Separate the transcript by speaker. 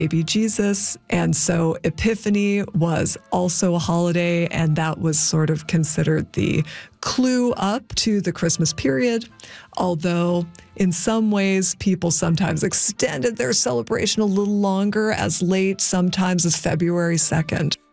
Speaker 1: baby Jesus. And so Epiphany was also a holiday, and that was sort of considered the clue up to the Christmas period. Although in some ways, people sometimes extended their celebration a little longer, as late sometimes as February 2nd.